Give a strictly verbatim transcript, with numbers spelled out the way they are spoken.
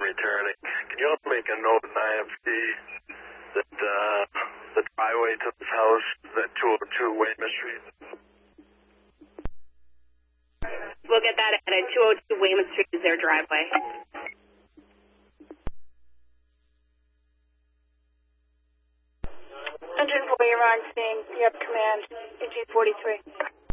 returning. Can you also make a note in I F C that uh, the driveway to this house is at two oh two Weymouth Street? We'll get that added. two oh two Weymouth Street is their driveway. Engine four, you're on scene. You have command. Engine forty-three.